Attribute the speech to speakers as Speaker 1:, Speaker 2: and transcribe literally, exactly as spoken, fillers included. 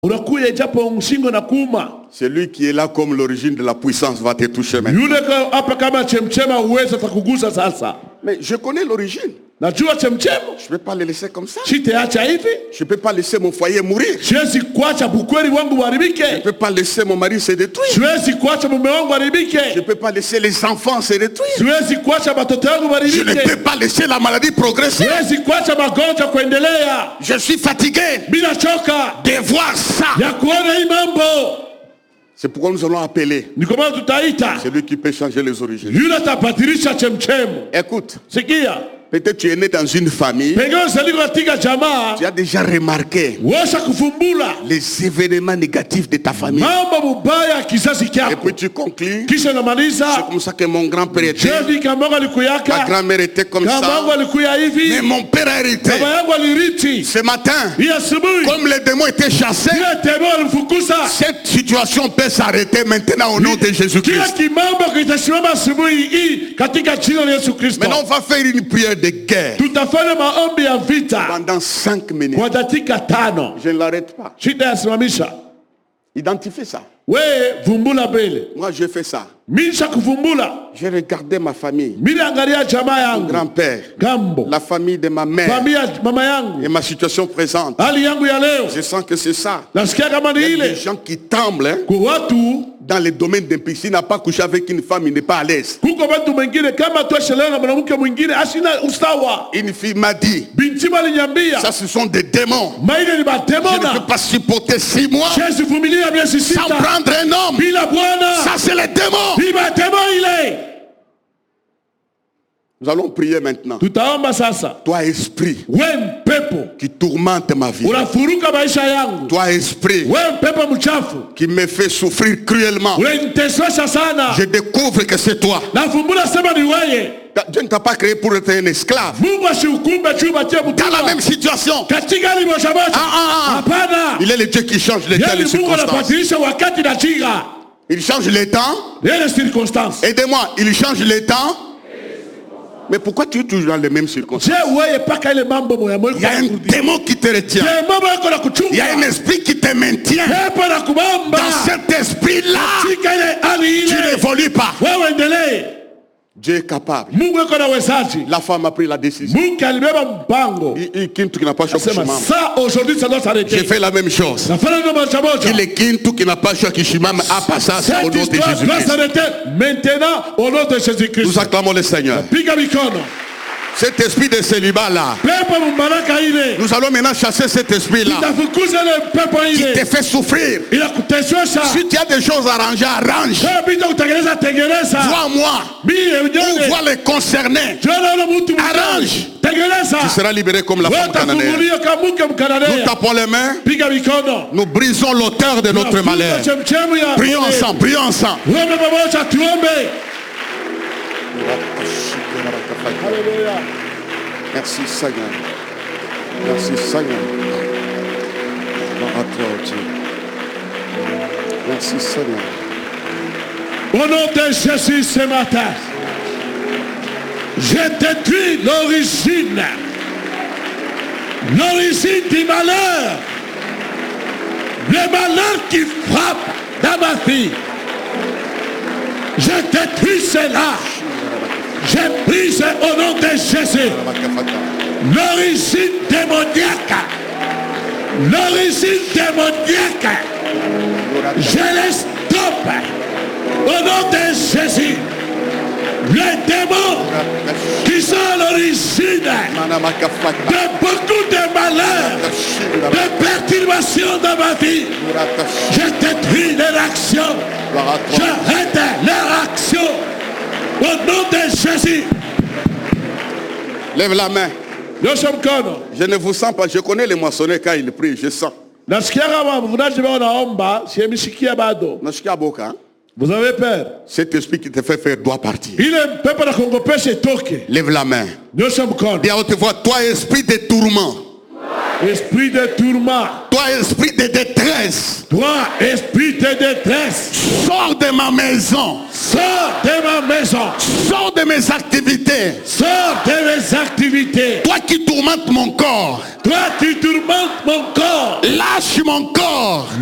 Speaker 1: C'est lui qui est là comme l'origine de la puissance va te toucher maintenant. Mais je connais l'origine. Je ne peux pas le laisser comme ça. Je ne peux pas laisser mon foyer mourir. Je ne peux pas laisser mon mari se détruire. Je ne peux pas laisser les enfants se détruire. Je ne peux pas laisser la maladie progresser. Je suis fatigué de voir ça. C'est pourquoi nous allons appeler celui qui peut changer les origines. Écoute. Peut-être tu es né dans une famille. Tu as déjà remarqué les événements négatifs de ta famille. Et puis tu conclus. C'est comme ça que mon grand-père était. Ma grand-mère était comme ça. Mais mon père a hérité. Ce matin, comme les démons étaient chassés, cette situation peut s'arrêter maintenant au nom de Jésus-Christ. Maintenant on va faire une prière de guerre pendant cinq minutes. Je ne l'arrête pas. Identifie ça. Moi j'ai fait ça. J'ai regardé ma famille, mon grand-père, la famille de ma mère et ma situation présente. Je sens que c'est ça. Il y a des gens qui tremblent hein, dans les domaines d'impudicité. Il n'a pas couché avec une femme, il n'est pas à l'aise. Une fille m'a dit, ça ce sont des démons. Je ne peux pas supporter six mois sans prendre un homme. Ça c'est les démons. Nous allons prier maintenant. Toi esprit qui tourmente ma vie. Toi esprit qui me fait souffrir cruellement. Je découvre que c'est toi. Dieu ne t'a pas créé pour être un esclave. Dans la même situation. Ah, ah, ah. Il est le Dieu qui change les temps et les circonstances. Il change les temps et les circonstances. Aidez-moi, il change les temps. Mais pourquoi tu es toujours dans les mêmes circonstances? Il y a un démon qui te retient. Il y a un esprit qui te maintient. Dans cet esprit-là, tu n'évolues pas. Dieu est capable. La femme a pris la décision. J'ai fait la même chose. Il est Kintu qui n'a pas choisi Kishimam a passé au nom de Jésus-Christ. Nous acclamons le Seigneur. Cet esprit de célibat là, nous allons maintenant chasser cet esprit là qui te fait souffrir. Si tu as des choses à arranger, arrange. Vois-moi ou vois les concernés, arrange. Tu seras libéré comme la femme cananéenne. Nous tapons les mains, nous brisons l'auteur de notre malheur. Prions ensemble, prions ensemble. Alléluia. Merci Seigneur. Merci Seigneur. Merci Seigneur.
Speaker 2: Au nom de Jésus ce matin, je détruis l'origine. L'origine du malheur. Le malheur qui frappe dans ma vie. Je détruis cela. J'ai pris au nom de Jésus l'origine démoniaque. L'origine démoniaque. Je les stoppe au nom de Jésus. Les démons qui sont à l'origine de beaucoup de malheurs, de perturbations dans ma vie. Je détruis leur action. J'arrête leur action. Au nom de Jésus.
Speaker 1: Lève la main. Je ne vous sens pas. Je connais les moissonneurs quand ils prient. Je sens.
Speaker 2: Vous avez peur.
Speaker 1: Cet esprit qui te fait faire doit partir. Lève la main. Dis à haute voix, toi esprit de tourment.
Speaker 2: Esprit de tourment.
Speaker 1: Toi esprit de détresse.
Speaker 2: Toi, esprit de détresse,
Speaker 1: sors de ma maison.
Speaker 2: Sors de ma maison.
Speaker 1: Sors de mes activités.
Speaker 2: Sors de mes activités.
Speaker 1: Toi qui tourmentes mon corps.
Speaker 2: Toi qui tourmentes mon corps.
Speaker 1: Lâche mon corps.